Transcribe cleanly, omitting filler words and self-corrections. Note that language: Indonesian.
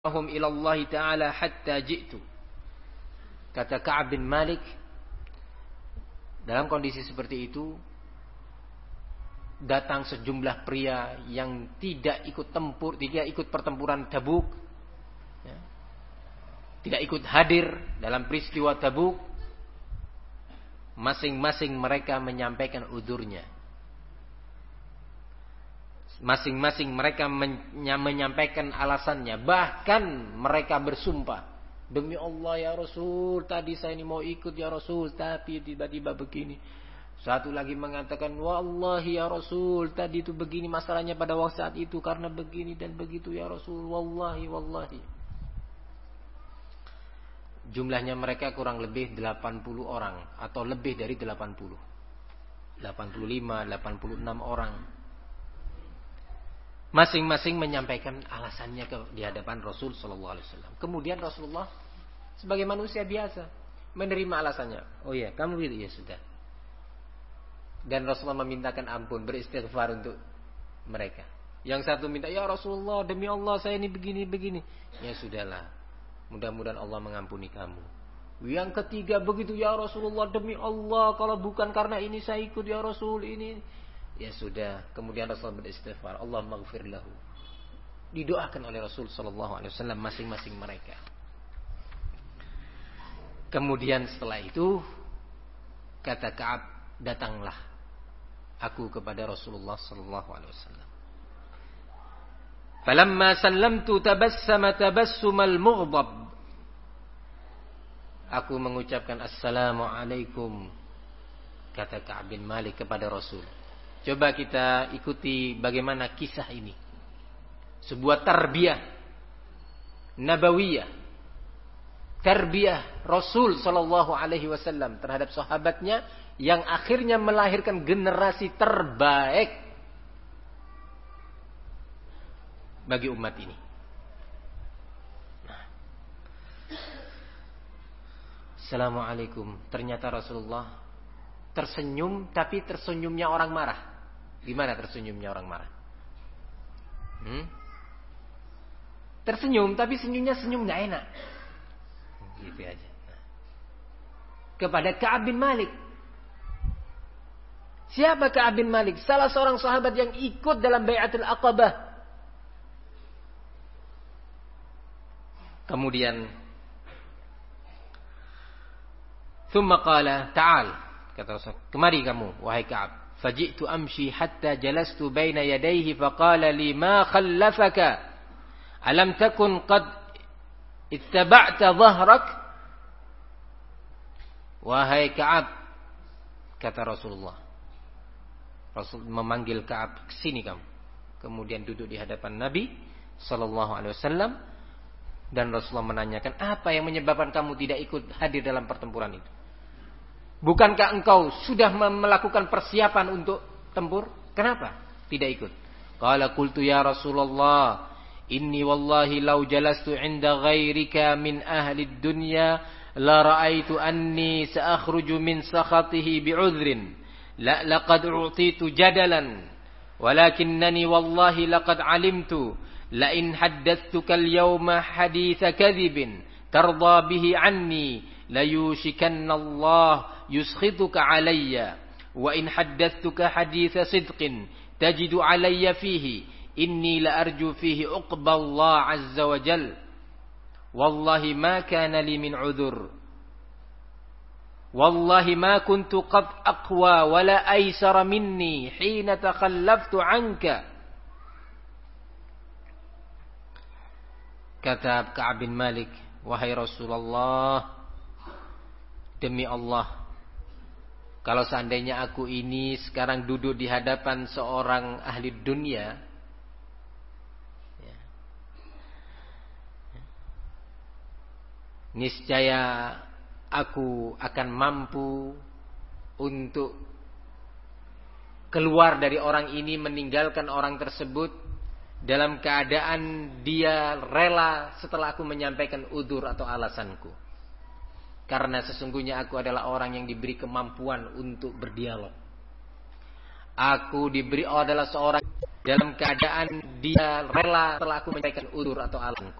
hum ila Allah Ta'ala hatta ji'tu. Kata Ka'ab bin Malik, dalam kondisi seperti itu datang sejumlah pria yang tidak ikut tempur, tidak ikut pertempuran Tabuk, ya, tidak ikut hadir dalam peristiwa Tabuk. Masing-masing mereka menyampaikan udurnya. Masing-masing mereka menyampaikan alasannya. Bahkan mereka bersumpah, demi Allah ya Rasul, tadi saya ini mau ikut ya Rasul, tapi tiba-tiba begini. Satu lagi mengatakan, wallahi ya Rasul, tadi itu begini masalahnya pada waktu saat itu karena begini dan begitu ya Rasul, wallahi. Jumlahnya mereka kurang lebih 80 orang atau lebih dari 80. 85, 86 orang. Masing-masing menyampaikan alasannya di hadapan Rasul sallallahu alaihi wasallam. Kemudian Rasulullah sebagai manusia biasa menerima alasannya. Oh ya, kamu gitu ya sudah. Dan Rasulullah memintakan ampun, beristighfar untuk mereka. Yang satu minta, ya Rasulullah, demi Allah saya ini begini. Ya sudahlah, mudah-mudahan Allah mengampuni kamu. Yang ketiga begitu, ya Rasulullah, demi Allah kalau bukan karena ini saya ikut ya Rasul ini. Ya sudah, kemudian Rasulullah beristighfar, Allah maghfir lahu. Didoakan oleh Rasul sallallahu alaihi wasallam masing-masing mereka. Kemudian setelah itu kata Ka'ab, datanglah aku kepada Rasulullah sallallahu alaihi wasallam. Falamma sallamtu tabassama tabassumal mughdab. Aku mengucapkan assalamu alaikum, kata Ka'ab bin Malik kepada Rasul. Coba kita ikuti bagaimana kisah ini. Sebuah tarbiyah nabawiyah, tarbiyah Rasul sallallahu alaihi wasallam terhadap sahabatnya yang akhirnya melahirkan generasi terbaik bagi umat ini. Assalamualaikum. Ternyata Rasulullah tersenyum, tapi tersenyumnya orang marah. Gimana tersenyumnya orang marah? Tersenyum, tapi senyumnya senyum gak enak. Gitu aja. Kepada Ka'ab bin Malik. Siapa Ka'ab bin Malik? Salah seorang sahabat yang ikut dalam Bai'atul Aqabah. Kemudian thumma qala ta'al, kata Rasul, kemari kamu wahai Ka'ab. Faji'tu amshi hatta jalastu baina yadayhi faqala li ma khallafaka alam takun qad ittaba'ta dhahrak. Wahai Ka'ab, kata Rasulullah. Rasul memanggil Ka'ab, kesini kamu. Kemudian duduk di hadapan Nabi sallallahu alaihi wasallam. Dan Rasulullah menanyakan, apa yang menyebabkan kamu tidak ikut hadir dalam pertempuran itu? Bukankah engkau sudah melakukan persiapan untuk tempur? Kenapa tidak ikut? Qala qultu ya Rasulullah, inni wallahi law jalastu 'inda ghairika min ahli dunya la ra'aitu anni sa'akhruju min sakhatihi bi'udhrin la laqad u'titu jadalan walakinnani wallahi laqad 'alimtu la in haddathtuka al-yawma haditha kadhibin tarda bihi 'anni la yushikanna Allah yuskhituka 'alayya wa in haddathtuka haditha sidqin tajidu 'alayya fihi inni la arju fihi uqba Allah 'azza wa jal. Wallahi ma kana li min 'udhur. Wallahi ma kuntu qad aqwa wa la aysara minni hina takhallaftu 'anka. Kata Ka'ab bin Malik, wahai Rasulullah, demi Allah, kalau seandainya aku ini sekarang duduk di hadapan seorang ahli dunia, niscaya aku akan mampu untuk keluar dari orang ini, meninggalkan orang tersebut dalam keadaan dia rela setelah aku menyampaikan udzur atau alasanku. Karena sesungguhnya aku adalah orang yang diberi kemampuan untuk berdialog. Aku adalah seorang dalam keadaan dia rela setelah aku menyampaikan udzur atau alasanku.